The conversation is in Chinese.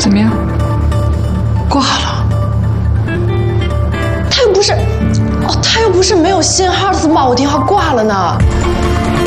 怎么样？挂了？ 他又不是没有信号，怎么把我电话挂了呢？